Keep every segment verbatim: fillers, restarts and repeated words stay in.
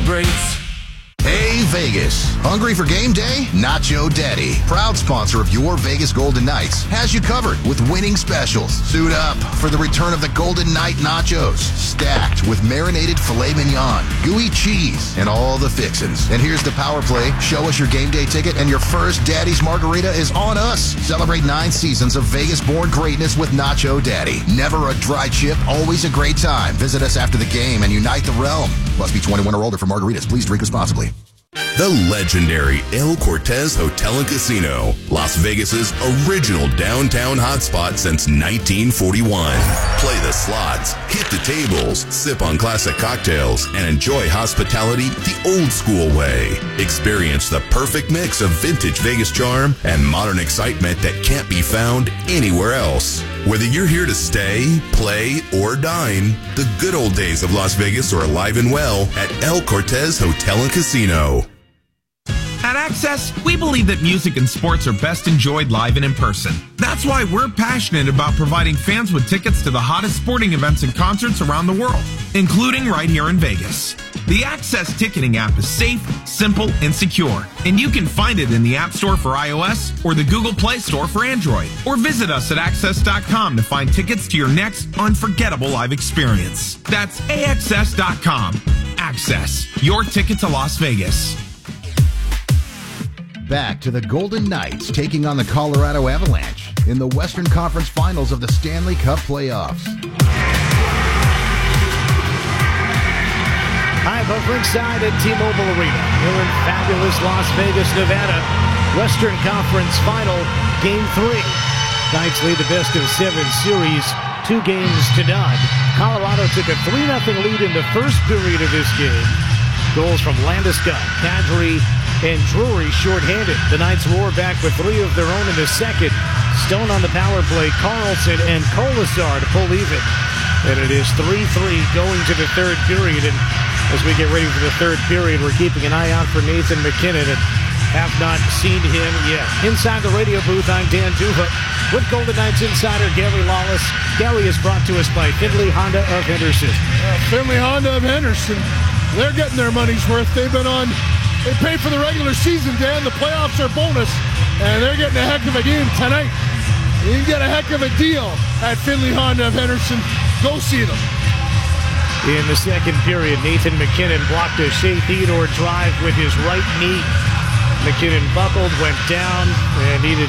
celebrates. Hey Vegas, hungry for game day? Nacho Daddy, proud sponsor of your Vegas Golden Knights, has you covered with winning specials. Suit up for the return of the Golden Knight Nachos, stacked with marinated filet mignon, gooey cheese, and all the fixins. And here's the power play. Show us your game day ticket and your first Daddy's Margarita is on us. Celebrate nine seasons of Vegas-born greatness with Nacho Daddy. Never a dry chip, always a great time. Visit us after the game and unite the realm. Must be twenty-one or older for margaritas. Please drink responsibly. The legendary El Cortez Hotel and Casino, Las Vegas's original downtown hotspot since nineteen forty-one. Play the slots, hit the tables, sip on classic cocktails, and enjoy hospitality the old school way. Experience the perfect mix of vintage Vegas charm and modern excitement that can't be found anywhere else. Whether you're here to stay, play, or dine, the good old days of Las Vegas are alive and well at El Cortez Hotel and Casino. At Access, we believe that music and sports are best enjoyed live and in person. That's why we're passionate about providing fans with tickets to the hottest sporting events and concerts around the world, including right here in Vegas. The Access ticketing app is safe, simple, and secure, and you can find it in the App Store for iOS or the Google Play Store for Android. Or visit us at access dot com to find tickets to your next unforgettable live experience. That's A X S dot com. Access, your ticket to Las Vegas. Back to the Golden Knights taking on the Colorado Avalanche in the Western Conference Finals of the Stanley Cup playoffs. Hi, both ringside at T-Mobile Arena. We're in fabulous Las Vegas, Nevada. Western Conference Final, Game three. Knights lead the best of seven series, two games to none. Colorado took a three nothing lead in the first period of this game. Goals from Landeskog, Kadri, and Drury shorthanded. The Knights roar back with three of their own in the second. Stone on the power play, Carlson and Kolasar to pull even. And it is three three going to the third period. And as we get ready for the third period, we're keeping an eye out for Nathan MacKinnon and have not seen him yet. Inside the radio booth, I'm Dan Duva with Golden Knights insider Gary Lawless. Gary is brought to us by Findlay Honda of Henderson. Uh, Findlay Honda of Henderson, they're getting their money's worth. They've been on, they pay for the regular season, Dan. The playoffs are bonus, and they're getting a heck of a game tonight. You can get a heck of a deal at Findlay Honda of Henderson. Go see them. In the second period, Nathan MacKinnon blocked a Shea Theodore drive with his right knee. MacKinnon buckled, went down, and needed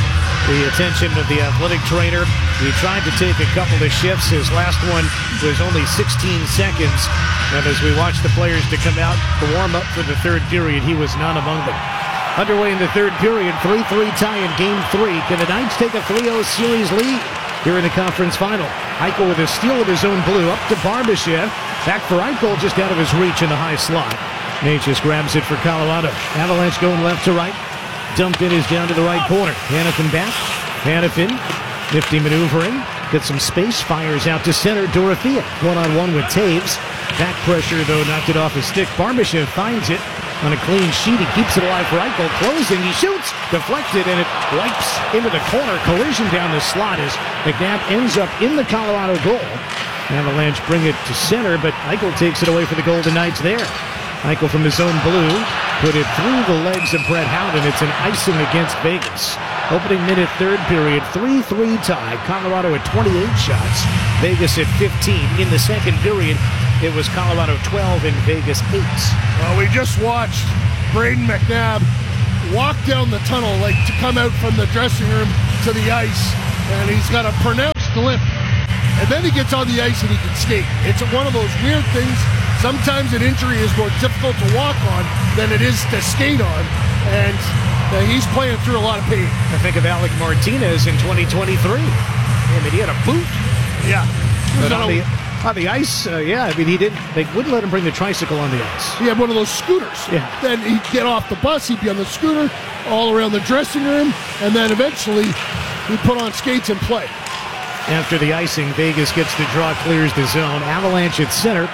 the attention of the athletic trainer. He tried to take a couple of shifts. His last one was only sixteen seconds. And as we watched the players to come out to warm up for the third period, he was not among them. Underway in the third period, three three tie in Game three. Can the Knights take a three oh series lead here in the conference final? Eichel with a steal of his own blue up to Barbashev. Back for Eichel, just out of his reach in the high slot. Nate just grabs it for Colorado. Avalanche going left to right. Dumped in is down to the right corner. Hanifin back. Hanifin, nifty maneuvering. Gets some space, fires out to center. Dorothea one-on-one with Taves. Back pressure, though, knocked it off his stick. Barbashev finds it on a clean sheet. He keeps it alive for Eichel. Closing, he shoots. Deflected, and it wipes into the corner. Collision down the slot as McNabb ends up in the Colorado goal. Avalanche bring it to center, but Eichel takes it away for the Golden Knights there. Eichel from his own blue, put it through the legs of Brett Howden. It's an icing against Vegas. Opening minute, third period, three three tie. Colorado at twenty-eight shots, Vegas at fifteen. In the second period, it was Colorado twelve and Vegas eight. Well, we just watched Braden McNabb walk down the tunnel like to come out from the dressing room to the ice, and he's got a pronounced limp. And then he gets on the ice and he can skate. It's one of those weird things. Sometimes an injury is more difficult to walk on than it is to skate on. And uh, he's playing through a lot of pain. I think of Alec Martinez in twenty twenty-three. I mean, he had a boot. Yeah. But on the, on the ice, uh, yeah, I mean, he didn't, they wouldn't let him bring the tricycle on the ice. He had one of those scooters. Yeah. Then he'd get off the bus, he'd be on the scooter, all around the dressing room, and then eventually he'd put on skates and play. After the icing, Vegas gets the draw, clears the zone. Avalanche at center.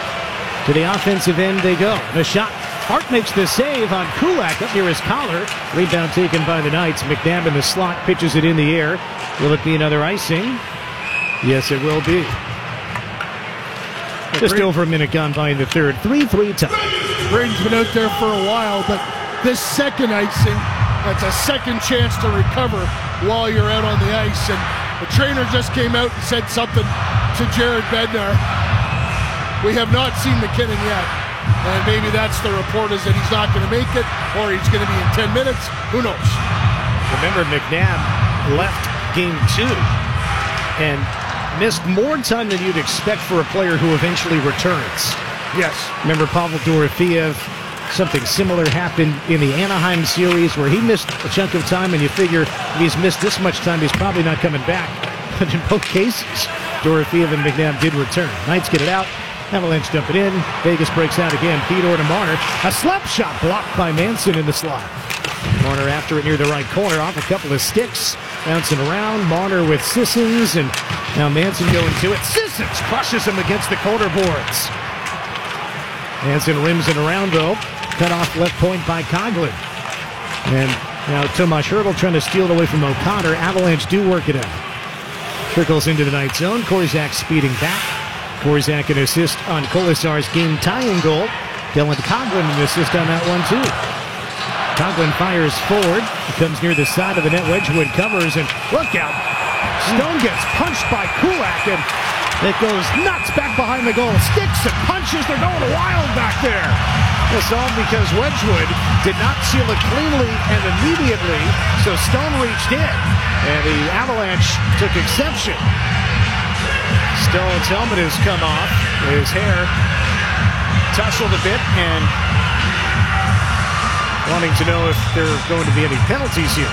To the offensive end they go. The shot. Hart makes the save on Kulak up near his collar. Rebound taken by the Knights. McNabb in the slot pitches it in the air. Will it be another icing? Yes, it will be. Just Braden, over a minute gone by in the third. three three tie. Braden's been out there for a while, but this second icing, that's a second chance to recover while you're out on the ice. And the trainer just came out and said something to Jared Bednar. We have not seen McKinnon yet. And maybe that's the report, is that he's not going to make it, or he's going to be in ten minutes. Who knows? Remember, McNabb left game two and missed more time than you'd expect for a player who eventually returns. Yes. Remember Pavel Dorofeyev, something similar happened in the Anaheim series where he missed a chunk of time, and you figure if he's missed this much time, he's probably not coming back. But in both cases, Dorofeyev and McNabb did return. Knights get it out. Avalanche dump it in. Vegas breaks out again. Theodore to Marner. A slap shot blocked by Manson in the slot. Marner after it near the right corner, off a couple of sticks. Bouncing around. Marner with Sissons, and now Manson going to it. Sissons crushes him against the corner boards. Manson rims it around, though. Cut off left point by Coghlan. And now Tomas Hertl trying to steal it away from O'Connor. Avalanche do work it out. Trickles into the night zone. Korczak speeding back. Korczak an assist on Kolasar's game-tying goal. Dylan Coghlan an assist on that one, too. Coghlan fires forward. He comes near the side of the net. Wedgwood covers, and look out. Stone gets punched by Kulak, and it goes nuts back behind the goal. Sticks and punches. They're going wild back there. It's all because Wedgwood did not seal it cleanly and immediately, so Stone reached in, and the Avalanche took exception. Stone's helmet has come off. His hair tousled a bit, and wanting to know if there are going to be any penalties here.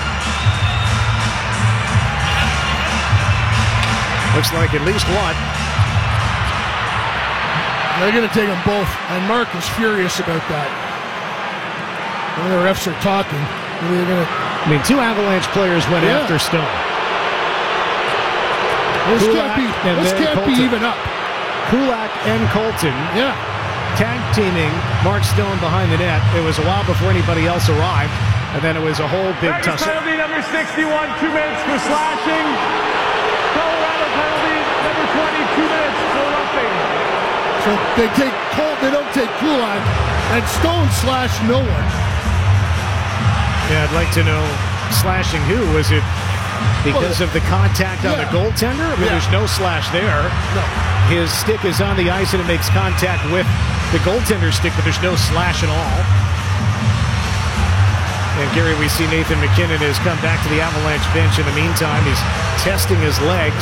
Looks like at least one. They're going to take them both, and Mark is furious about that. When the refs are talking, they're going to... I mean, two Avalanche players went Yeah. after Stone. This Kulak can't be, and this then can't be Colton. even up. Kulak and Colton Yeah. tag teaming Mark Stone behind the net. It was a while before anybody else arrived, and then it was a whole big Vegas tussle. penalty number sixty-one, two minutes for slashing. Colorado penalty number twenty, two minutes for roughing. So they take Colt, they don't take Kulak, and Stone slash no one. Yeah, I'd like to know, slashing who? Was it because of the contact on Yeah. the goaltender? I mean, Yeah. there's no slash there. No. His stick is on the ice and it makes contact with the goaltender stick, but there's no slash at all. And Gary, we see Nathan McKinnon has come back to the Avalanche bench in the meantime. He's testing his legs.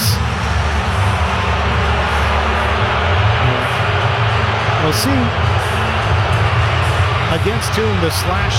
We'll see against whom the slash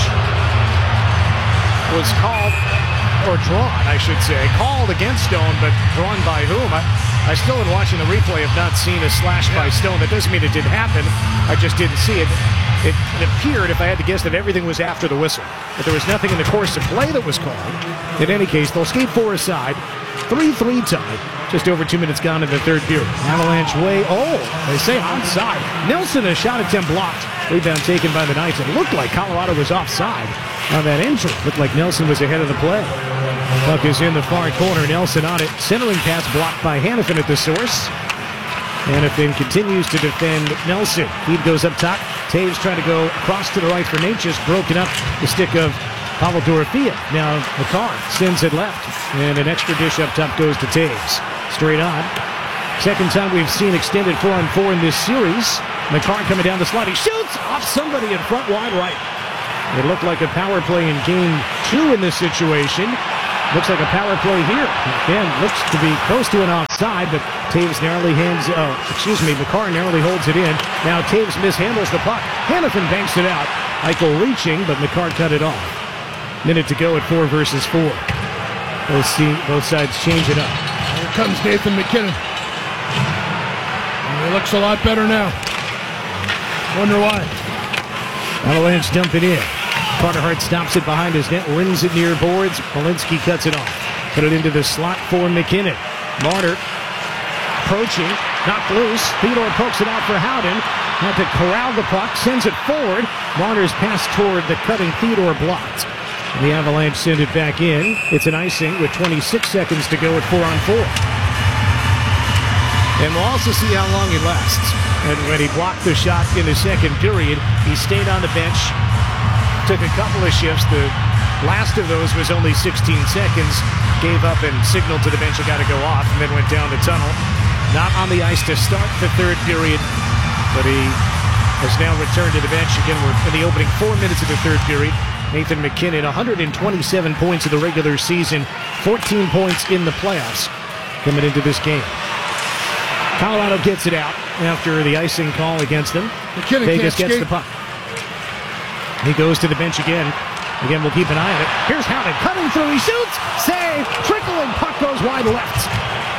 was called, or drawn, I should say. Called against Stone, but drawn by whom? I, I still, in watching the replay, have not seen a slash by Stone. That doesn't mean it didn't happen. I just didn't see it. It, it appeared, if I had to guess, that everything was after the whistle. That there was nothing in the course of play that was called. In any case, they'll skate four aside. three three tie. Just over two minutes gone in the third period. Avalanche way. Oh, they say onside. Nelson, a shot attempt blocked. Rebound taken by the Knights. It looked like Colorado was offside on that entry. Looked like Nelson was ahead of the play. Puck is in the far corner. Nelson on it. Centering pass blocked by Hanifin at the source. Hanifin continues to defend Nelson. Feed goes up top. Taves trying to go across to the right for Natchez. Broken up the stick of Pavel Dorofeyev. Now McCarr sends it left. And an extra dish up top goes to Taves. Straight on. Second time we've seen extended four on four in this series. McCarr coming down the slide. He shoots off somebody in front wide right. It looked like a power play in game two in this situation. Looks like a power play here. Again, looks to be close to an offside, but Taves narrowly hands, oh, excuse me, McCarr narrowly holds it in. Now Taves mishandles the puck. Hanifin banks it out. Eichel reaching, but McCarr cut it off. Minute to go at four versus four. We'll see both sides change it up. Here comes Nathan McKinnon. And he looks a lot better now. Wonder why. Avalanche dump it in. Carter Hart stops it behind his net, rings it near boards. Walensky cuts it off. Put it into the slot for McKinnon. Marner approaching, knocked loose. Theodore pokes it out for Howden. Had to corral the puck, sends it forward. Marner's pass toward the cutting Theodore blocked. And the Avalanche send it back in. It's an icing with twenty-six seconds to go at four on four. And we'll also see how long it lasts. And when he blocked the shot in the second period, he stayed on the bench, took a couple of shifts. The last of those was only sixteen seconds, gave up and signaled to the bench it got to go off, and then went down the tunnel. Not on the ice to start the third period, but he has now returned to the bench. Again, we're in the opening four minutes of the third period. Nathan MacKinnon, one hundred twenty-seven points in the regular season, fourteen points in the playoffs coming into this game. Colorado gets it out after the icing call against them. MacKinnon Vegas can't gets skate. the puck. He goes to the bench again. Again, we'll keep an eye on it. Here's Howden cutting through. He shoots. Save. Trickling. Puck goes wide left.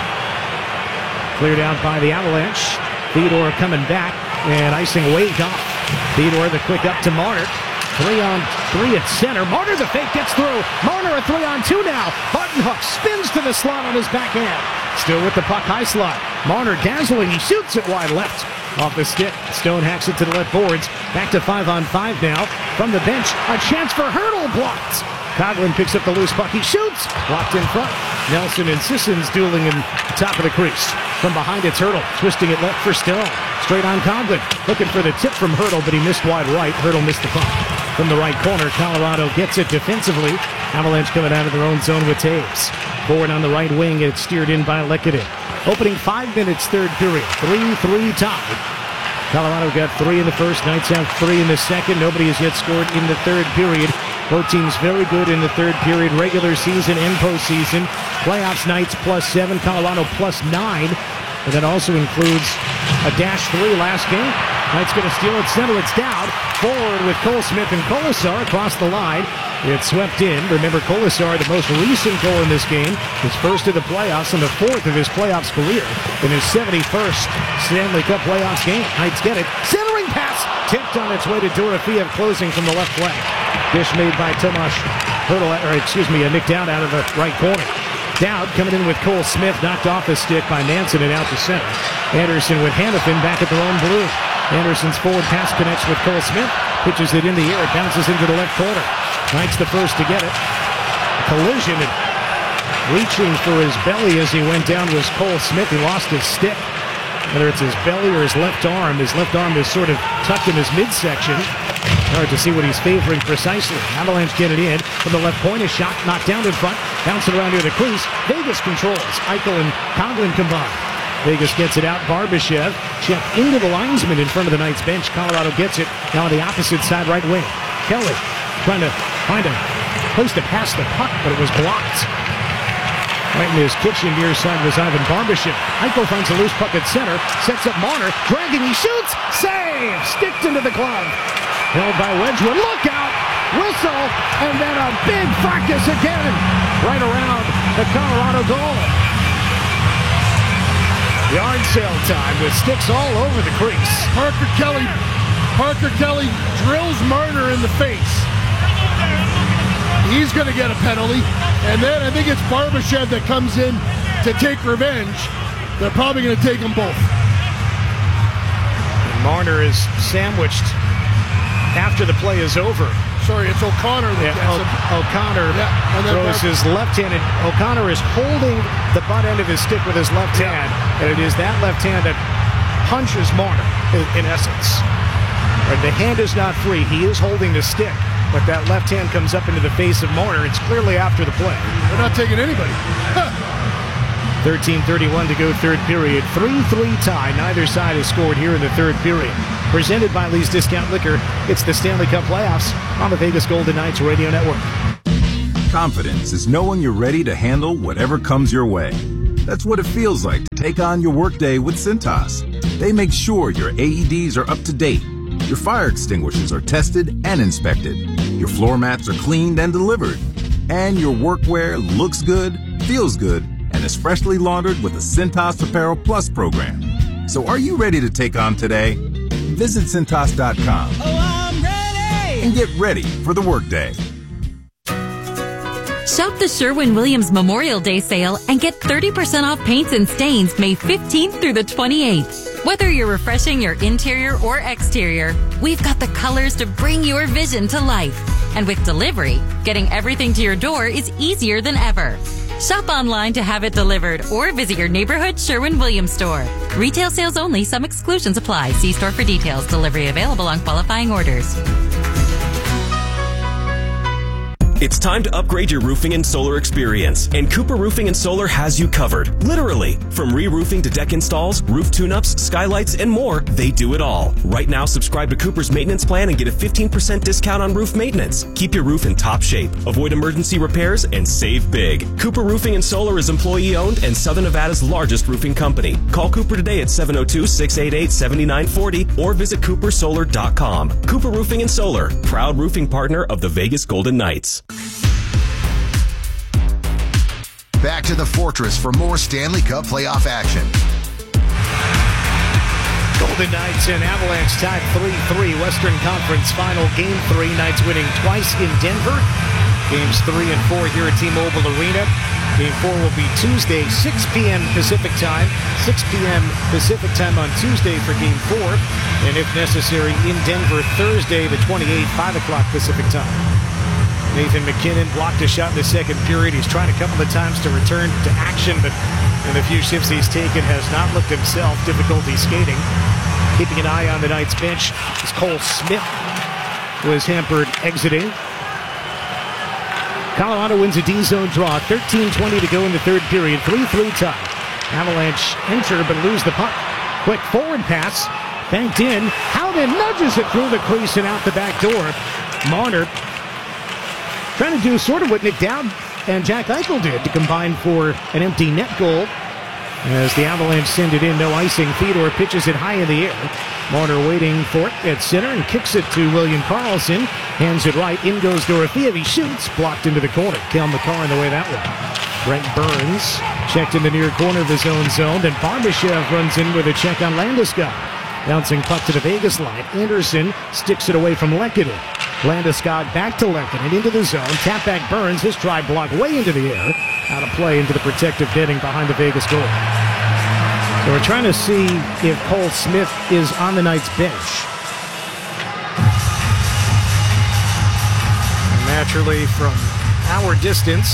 Cleared out by the Avalanche. Theodore coming back. And icing waved off. Theodore the quick up to Marner. Three on three at center. Marner the fake gets through. Marner a three on two now. Button hook spins to the slot on his backhand. Still with the puck high slot. Marner dazzling. He shoots it wide left. Off the stick. Stone hacks it to the left boards. Back to five on five now. From the bench, a chance for Hurdle blocked. Coughlin picks up the loose puck. He shoots. Blocked in front. Nelson and Sissons dueling in the top of the crease. From behind it's Hurdle. Twisting it left for Stone. Straight on Coughlin. Looking for the tip from Hurdle, but he missed wide right. Hurdle missed the puck. From the right corner, Colorado gets it defensively. Avalanche coming out of their own zone with Taves. Forward on the right wing, it's steered in by Lekanen. Opening five minutes, third period. three three tie. Colorado got three in the first. Knights have three in the second. Nobody has yet scored in the third period. Both teams very good in the third period. Regular season and postseason. Playoffs, Knights plus seven. Colorado plus nine. And that also includes a dash three last game. Knights going to steal it center. It's down. Forward with Cole Smith and Colasar across the line. It's swept in. Remember, Colasar, the most recent goal in this game, his first of the playoffs and the fourth of his playoffs career in his seventy-first Stanley Cup playoffs game. Knights get it. Centering pass. Tipped on its way to Dorofeev, closing from the left flank. Dish made by Tomas Hurdle, or excuse me, a Nick Dowd out of the right corner. Dowd coming in with Cole Smith, knocked off the stick by Manson and out to center. Anderson with Hanifin back at their own blue. Anderson's forward pass connects with Cole Smith. Pitches it in the air. It bounces into the left corner. Knights the first to get it. Collision and reaching for his belly as he went down was Cole Smith. He lost his stick. Whether it's his belly or his left arm. His left arm is sort of tucked in his midsection. Hard to see what he's favoring precisely. Avalanche get it in from the left point. A shot knocked down in front. Bouncing around near the crease. Vegas controls. Eichel and Coughlin combine. Vegas gets it out. Barbashev checked into the linesman in front of the Knights bench. Colorado gets it. Now on the opposite side, right wing. Kelly trying to find a place to pass the puck, but it was blocked. Right in his kitchen near side was Ivan Barbashev. Eichel finds a loose puck at center. Sets up Marner. Dragging. He shoots. Save. Sticked into the glove. Held by Wedgwood. Look out. Whistle. And then a big fracas again. Right around the Colorado goal. Yard sale time with sticks all over the crease. Parker Kelly, Parker Kelly drills Marner in the face. He's going to get a penalty. And then I think it's Barbashev that comes in to take revenge. They're probably going to take them both. And Marner is sandwiched after the play is over. Sorry, it's O'Connor that Yeah, gets him. O- O'Connor Yeah, and then throws Bar- his left-handed. O'Connor is holding the butt end of his stick with his left Yeah. hand, and it is that left hand that punches Marner, in, in essence. Right, the hand is not free. He is holding the stick, but that left hand comes up into the face of Marner. It's clearly after the play. They're not taking anybody. thirteen thirty-one to go third period. three three tie. Neither side has scored here in the third period. Presented by Lee's Discount Liquor, it's the Stanley Cup playoffs on the Vegas Golden Knights Radio Network. Confidence is knowing you're ready to handle whatever comes your way. That's what it feels like to take on your workday with Cintas. They make sure your A E Ds are up to date, your fire extinguishers are tested and inspected, your floor mats are cleaned and delivered, and your workwear looks good, feels good, and is freshly laundered with the Cintas Apparel Plus program. So are you ready to take on today? Visit Cintas dot com. Oh, I'm ready! And get ready for the workday. Shop the Sherwin-Williams Memorial Day sale and get thirty percent off paints and stains May fifteenth through the twenty-eighth. Whether you're refreshing your interior or exterior, we've got the colors to bring your vision to life. And with delivery, getting everything to your door is easier than ever. Shop online to have it delivered or visit your neighborhood Sherwin-Williams store. Retail sales only. Some exclusions apply. See store for details. Delivery available on qualifying orders. It's time to upgrade your roofing and solar experience, and Cooper Roofing and Solar has you covered. Literally. From re-roofing to deck installs, roof tune-ups, skylights, and more, they do it all. Right now, subscribe to Cooper's maintenance plan and get a fifteen percent discount on roof maintenance. Keep your roof in top shape, avoid emergency repairs, and save big. Cooper Roofing and Solar is employee-owned and Southern Nevada's largest roofing company. Call Cooper today at seven oh two, six eight eight, seven nine four oh or visit cooper solar dot com. Cooper Roofing and Solar, proud roofing partner of the Vegas Golden Knights. Back to the Fortress for more Stanley Cup playoff action. Golden Knights and Avalanche tied three three. Western Conference Final Game three. Knights winning twice in Denver. Games three and four here at T-Mobile Arena. Game four will be Tuesday, six p.m. Pacific time. six p.m. Pacific time on Tuesday for Game four. And if necessary, in Denver Thursday the twenty-eighth, five o'clock Pacific time. Nathan MacKinnon blocked a shot in the second period. He's tried a couple of times to return to action, but in the few shifts he's taken has not looked himself. Difficulty skating. Keeping an eye on the Knights bench as Cole Smith was hampered exiting. Colorado wins a D-zone draw. thirteen twenty to go in the third period. three three tie. Avalanche enter but lose the puck. Quick forward pass. Banked in. Howden nudges it through the crease and out the back door. Marner trying to do sort of what Nick Dowd and Jack Eichel did to combine for an empty net goal. As the Avalanche send it in, no icing. Theodore pitches it high in the air. Marner waiting for it at center and kicks it to William Karlsson. Hands it right. In goes Dorofeev. He shoots. Blocked into the corner. Kel McCarr in the way that one. Brent Burns checked in the near corner of his own zone. Then Barbashev runs in with a check on Landeskog. Bouncing puck to the Vegas line. Anderson sticks it away from Lehkonen. Landeskog back to Lehkonen into the zone. Tap back Burns. His try blocked way into the air. Out of play into the protective netting behind the Vegas goal. So we're trying to see if Cole Smith is on the Knights bench. And naturally, from our distance,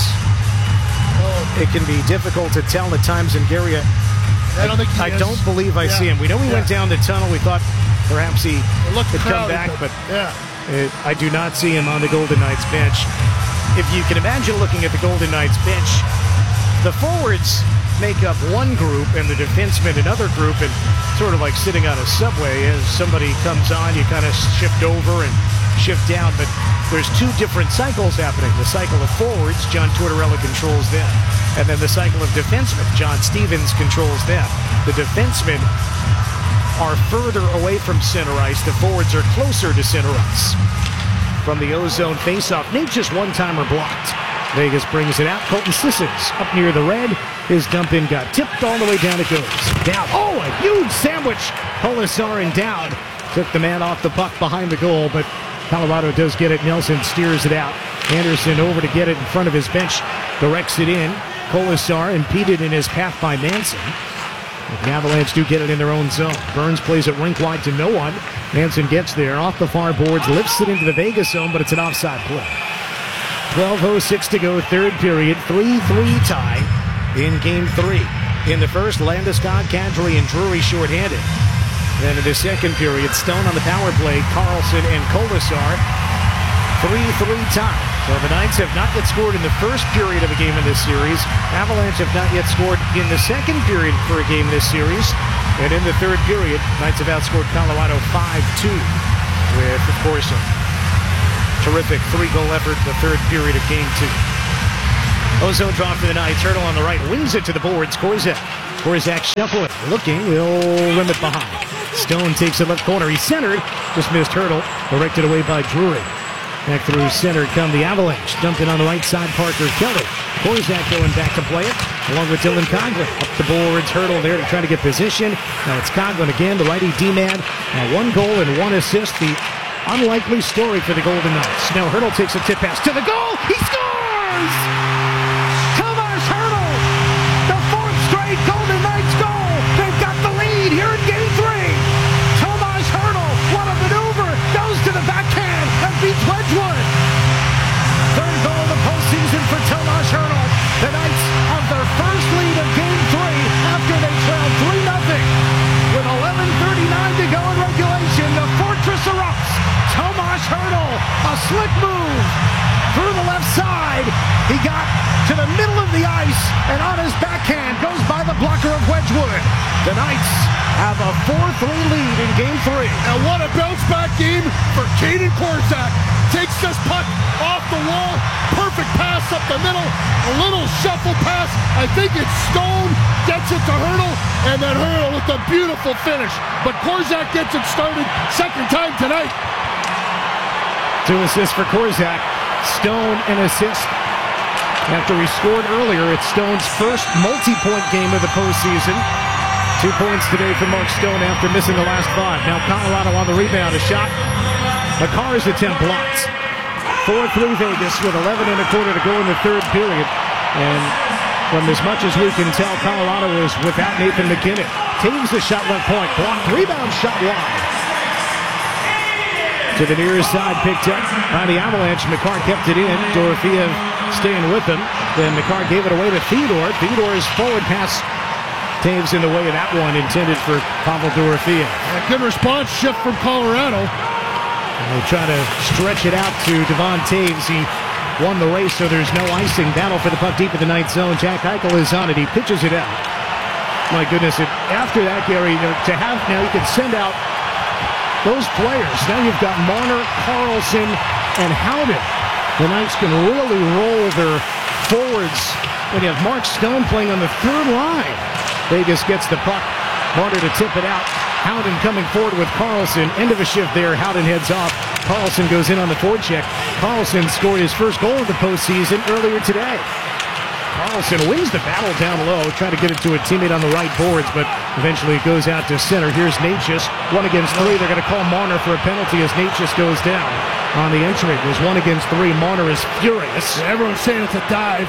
it can be difficult to tell at times in Gary. I don't think he I is. don't believe I Yeah. see him. We know he Yeah. went down the tunnel. We thought perhaps he looked could come crowded, back, but- but yeah. it, I do not see him on the Golden Knights bench. If you can imagine looking at the Golden Knights bench, the forwards make up one group and the defensemen another group, and sort of like sitting on a subway. As somebody comes on, you kind of shift over and shift down, but there's two different cycles happening. The cycle of forwards, John Tortorella controls them, and then the cycle of defensemen, John Stevens controls them. The defensemen are further away from center ice. The forwards are closer to center ice. From the O-zone faceoff, Nate just one-timer blocked. Vegas brings it out. Colton Sissons up near the red. His dump in got tipped all the way down. It goes. Down. Oh, a huge sandwich. Colasar and Dowd took the man off the puck behind the goal, but Colorado does get it. Nelson steers it out. Anderson over to get it in front of his bench. Directs it in. Colasar impeded in his path by Manson. The Avalanche do get it in their own zone. Burns plays it rink wide to no one. Manson gets there off the far boards, lifts it into the Vegas zone, but it's an offside play. twelve oh six to go, third period. three three tie in game three. In the first, Landeskog, Kadri, and Drury shorthanded. Then in the second period, Stone on the power play, Karlsson and Colasar. three three tie. So the Knights have not yet scored in the first period of a game in this series. Avalanche have not yet scored in the second period for a game in this series. And in the third period, Knights have outscored Colorado five two. With, of course, a terrific three-goal effort in the third period of game two. Ozone draw for the Knights. Hurdle on the right. Wings it to the boards. Korzak. Korzak shuffling. Looking. Will rim it behind. Stone takes it left corner. He's centered. Just missed Hurdle. Directed away by Drury. Back through center come the Avalanche. Dumped in on the right side, Parker Kelly. Korzak going back to play it, along with Dylan Coghlan. Up the boards, Hurdle there to try to get position. Now it's Coghlan again, the righty D-man. Now one goal and one assist. The unlikely story for the Golden Knights. Now Hurdle takes a tip pass to the goal. He scores! Tomas Hurdle! The fourth straight Golden Knights goal! They've got the lead here in game three! Tomas Hurdle, what a maneuver! Goes to the backhand and beats Wedgwood! A slick move through the left side. He got to the middle of the ice, and on his backhand goes by the blocker of Wedgwood. The Knights have a four three lead in game three. And what a bounce-back game for Kaden Korczak. Takes this puck off the wall. Perfect pass up the middle. A little shuffle pass. I think it's Stone. Gets it to Hurdle. And then Hurdle with a beautiful finish. But Korczak gets it started second time tonight. Two assists for Korczak. Stone an assist. After he scored earlier, it's Stone's first multi-point game of the postseason. Two points today for Mark Stone after missing the last five. Now Colorado on the rebound. A shot. McCarr's attempt blocked. four three Vegas with eleven and a quarter to go in the third period. And from as much as we can tell, Colorado is without Nathan MacKinnon. Taves the shot left point. Blocked. Rebound shot wide. To the near side, picked up by the Avalanche. McCarr kept it in. Dorofeev staying with him. Then McCarr gave it away to Theodore. Theodore's forward pass. Taves in the way of that one, intended for Pavel Dorofeev. A good response shift from Colorado. And they try to stretch it out to Devon Taves. He won the race, so there's no icing. Battle for the puck deep in the ninth zone. Jack Eichel is on it. He pitches it out. My goodness, it, after that, Gary, to have now you can send out those players. Now you've got Marner, Carlson, and Howden. The Knights can really roll their forwards when you have Mark Stone playing on the third line. Vegas gets the puck. Marner to tip it out. Howden coming forward with Carlson. End of a shift there. Howden heads off. Carlson goes in on the forecheck. Carlson scored his first goal of the postseason earlier today. Carlson wins the battle down low, trying to get it to a teammate on the right boards, but eventually it goes out to center. Here's Natchez. One against three. They're going to call Marner for a penalty as Natchez goes down. On the entry, it was one against three. Marner is furious. Everyone's saying it's a dive.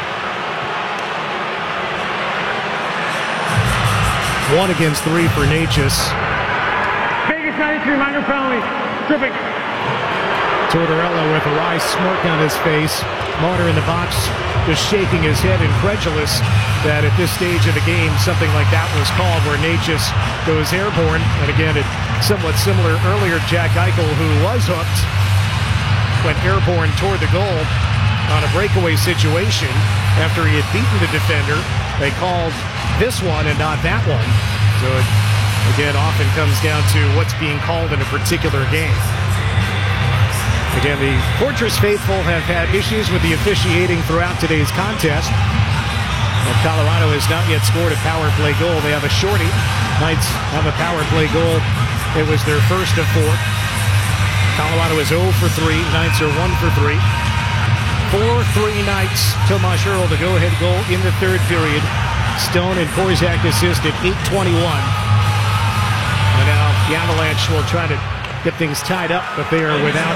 One against three for Natchez. Vegas ninety-three minor penalty. Tripping. Tortorella with a wry smirk on his face. Marner in the box, just shaking his head, incredulous that at this stage of the game, something like that was called, where Natchez goes airborne. And again, it somewhat similar earlier. Jack Eichel, who was hooked, went airborne toward the goal on a breakaway situation after he had beaten the defender. They called this one and not that one. So it, again, often comes down to what's being called in a particular game. Again, the Fortress faithful have had issues with the officiating throughout today's contest. And Colorado has not yet scored a power play goal. They have a shorty. Knights have a power play goal. It was their first of four. Colorado is zero for three. Knights are one for three. four three Knights. Tomas Hertl, the go-ahead goal in the third period. Stone and Korczak assist at eight twenty-one. And now the Avalanche will try to get things tied up, but they are without.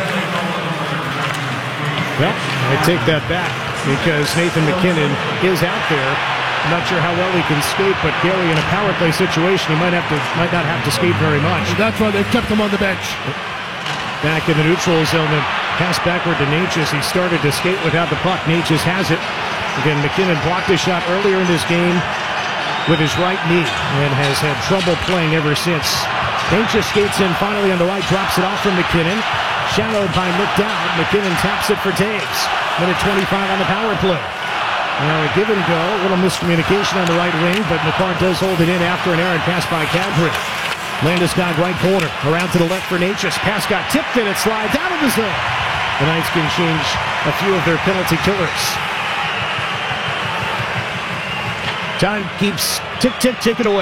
Well, I take that back because Nathan MacKinnon is out there. I'm not sure how well he can skate, but Gary, in a power play situation, he might have to might not have to skate very much. That's why they've kept him on the bench. Back in the neutral zone, the pass backward to Natchez. He started to skate without the puck. Natchez has it. Again, MacKinnon blocked a shot earlier in this game with his right knee and has had trouble playing ever since. Natchez skates in finally on the right, drops it off from MacKinnon. Shadowed by McDowd. MacKinnon taps it for Taves. Minute twenty-five on the power play. Now a give and go. A little miscommunication on the right wing, but McCarr does hold it in after an errant pass by Kadri. Landeskog right corner. Around to the left for Natchez. Pass got tipped and it slides out of the zone. The Knights can change a few of their penalty killers. Time keeps tick, tick, ticking away.